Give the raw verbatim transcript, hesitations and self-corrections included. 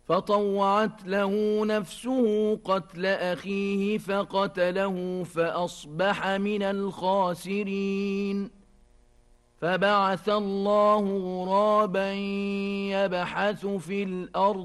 فطوعت له نفسه قتل أخيه فقتله فأصبح من الخاسرين. فبعث الله غرابا يبحث في الأرض